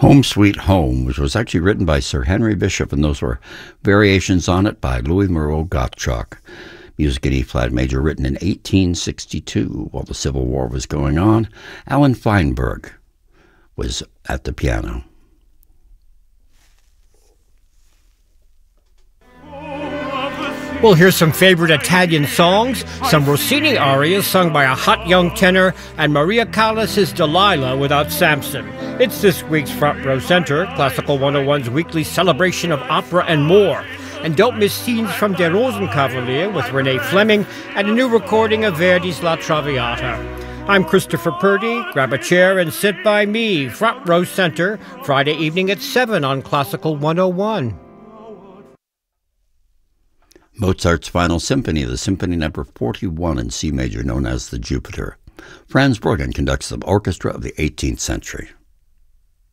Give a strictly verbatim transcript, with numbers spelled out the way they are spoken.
Home Sweet Home, which was actually written by Sir Henry Bishop, and those were variations on it by Louis Moreau Gottschalk. Music in E-flat major, written in eighteen sixty-two while the Civil War was going on. Alan Feinberg was at the piano. We'll hear some favorite Italian songs, some Rossini arias sung by a hot young tenor, and Maria Callas's Delilah without Samson. It's this week's Front Row Center, Classical one oh one's weekly celebration of opera and more. And don't miss scenes from Der Rosenkavalier with Renee Fleming and a new recording of Verdi's La Traviata. I'm Christopher Purdy. Grab a chair and sit by me. Front Row Center, Friday evening at seven on Classical one oh one. Mozart's Final Symphony, the Symphony Number forty-one in C major, known as the Jupiter. Franz Bruggen conducts the orchestra of the eighteenth century.